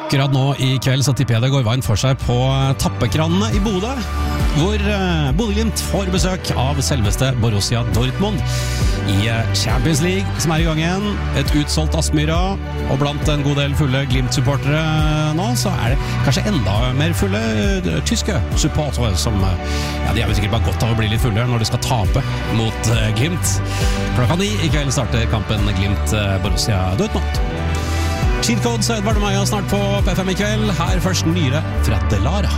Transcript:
Akkurat nå i kveld så tipper jeg det går varmt for seg på tappekranene i Bodø, hvor Bodø-Glimt får besøk av selveste Borussia Dortmund i Champions League, som er i gang igjen. Et utsolgt Aspmyra, og blant en god del fulle Glimt-supportere nå, så er det kanskje enda mer fulle tyske supportere som, ja, de har jo sikkert bare godt av å bli litt fulle når de skal tape mot Glimt. Klokka 9 i kveld starter kampen Glimt-Borussia Dortmund. Cheat Codes, Edvard og Maja snart på PFM i kveld. Her først nyere fra Delara.